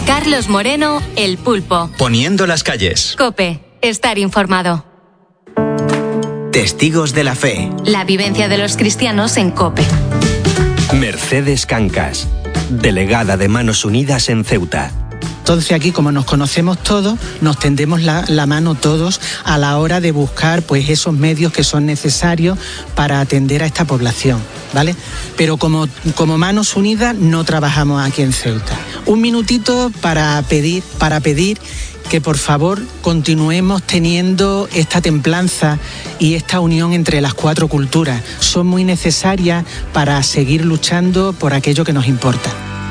Carlos Moreno, El Pulpo. Poniendo las calles. COPE. Estar informado. Testigos de la Fe. La vivencia de los cristianos en COPE. Mercedes Cancas, delegada de Manos Unidas en Ceuta. Entonces aquí, como nos conocemos todos, nos tendemos la mano todos a la hora de buscar pues esos medios que son necesarios para atender a esta población, ¿vale? Pero como Manos Unidas no trabajamos aquí en Ceuta. Un minutito para pedir que por favor continuemos teniendo esta templanza y esta unión entre las 4 culturas. Son muy necesarias para seguir luchando por aquello que nos importa.